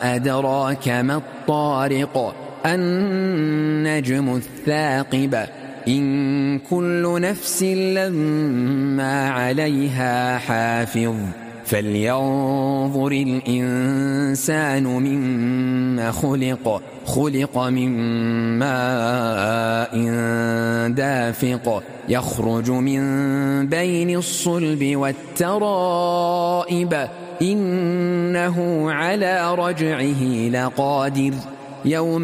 أدراك ما الطارق النجم الثاقب إن كل نفس لما عليها حافظ فلينظر الإنسان مما خلق من ماء دافق يخرج من بين الصلب والترائب إنه على رجعه لقادر يوم